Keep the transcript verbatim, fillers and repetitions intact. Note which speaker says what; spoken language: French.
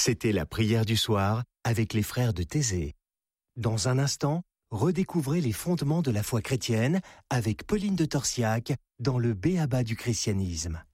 Speaker 1: C'était la prière du soir avec les frères de Thésée. Dans un instant, redécouvrez les fondements de la foi chrétienne avec Pauline de Torsiac dans le B A B A du christianisme.